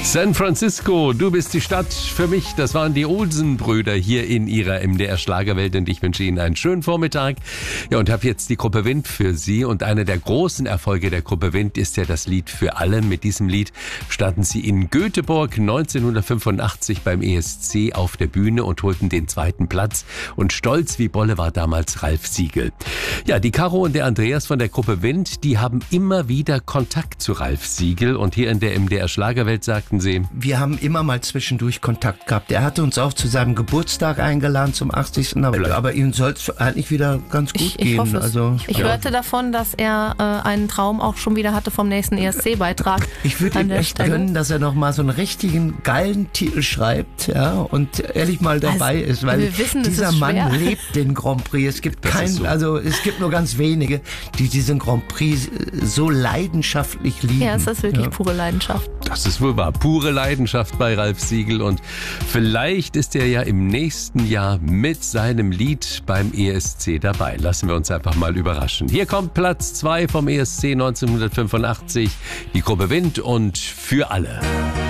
San Francisco, du bist die Stadt für mich. Das waren die Olsen-Brüder hier in ihrer MDR-Schlagerwelt und ich wünsche Ihnen einen schönen Vormittag. Ja, und habe jetzt die Gruppe Wind für Sie und einer der großen Erfolge der Gruppe Wind ist ja das Lied für alle. Mit diesem Lied standen sie in Göteborg 1985 beim ESC auf der Bühne und holten den 2. Platz. Und stolz wie Bolle war damals Ralf Siegel. Ja, die Caro und der Andreas von der Gruppe Wind, die haben immer wieder Kontakt zu Ralf Siegel und hier in der MDR-Schlagerwelt sagten sie: Wir haben immer mal zwischendurch Kontakt gehabt. Er hatte uns auch zu seinem Geburtstag eingeladen, zum 80. Aber ihm soll es eigentlich wieder ganz gut gehen. Hoffe es. Also, ich hörte davon, dass er einen Traum auch schon wieder hatte vom nächsten ESC-Beitrag. Ich würde ihm echt gönnen, dass er noch mal so einen richtigen geilen Titel schreibt, ja, und ehrlich mal dabei ist, weil wir wissen, dieser Mann lebt den Grand Prix. Es gibt es gibt nur ganz wenige, die diesen Grand Prix so leidenschaftlich lieben. Ja, es ist wirklich pure Leidenschaft. Das ist wohl wahr. Pure Leidenschaft bei Ralf Siegel und vielleicht ist er ja im nächsten Jahr mit seinem Lied beim ESC dabei. Lassen wir uns einfach mal überraschen. Hier kommt Platz 2 vom ESC 1985, die Gruppe Wind und für alle.